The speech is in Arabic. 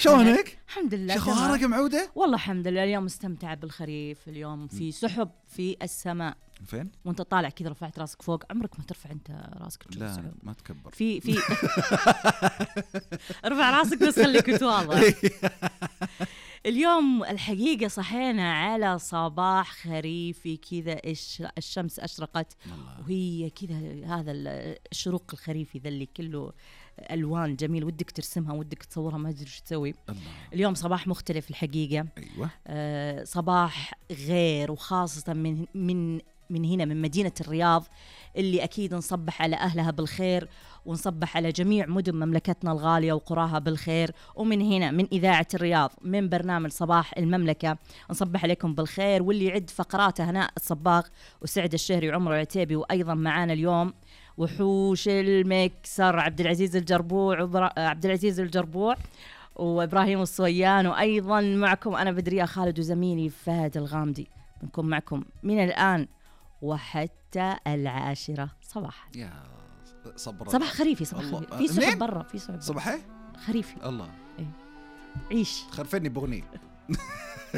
شلونك؟ الحمد لله. شخارك معودة؟ والله الحمد لله. اليوم مستمتعة بالخريف. اليوم في سحب في السماء. فين؟ وانت طالع كذا رفعت راسك فوق. عمرك ما ترفع انت راسك تشوف لا السحب. ما تكبر. في ارفع راسك بس خليك متواضع. اليوم الحقيقة صحينا على صباح خريفي كذا، الشمس أشرقت وهي كذا، هذا الشروق الخريفي ذا اللي كله ألوان جميل، ودك ترسمها ودك تصورها ما أدري شو تسوي. اليوم صباح مختلف الحقيقة. أيوة. صباح غير، وخاصة من هنا من مدينة الرياض اللي أكيد نصبح على أهلها بالخير، ونصبح على جميع مدن مملكتنا الغالية وقراها بالخير. ومن هنا من إذاعة الرياض من برنامج صباح المملكة نصبح عليكم بالخير. واللي يعد فقراته هناء الصباغ وسعد الشهري وعمر العتيبي، وأيضا معانا اليوم وحوش المكسر عبد العزيز الجربوع وإبراهيم الصويان، وأيضا معكم أنا بدرية خالد وزميلي فهد الغامدي. بنكون معكم من الآن وحتى 10 صباحا. يا صباح خريفي. صباح خريفي. في سحب برا. صباحي خريفي. الله. إيه. عيش خرفني بأغنية.